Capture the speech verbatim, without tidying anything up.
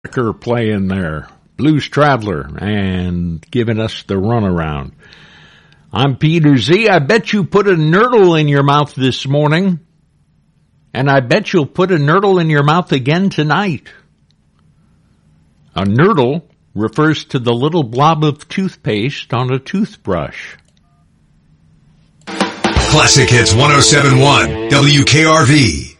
playing there, Blues Traveler, and giving us the runaround. I'm Peter Z. I bet you put a nurdle in your mouth this morning, and I bet you'll put a nurdle in your mouth again tonight. A nurdle refers to the little blob of toothpaste on a toothbrush. Classic Hits one oh seven point one, W K R V.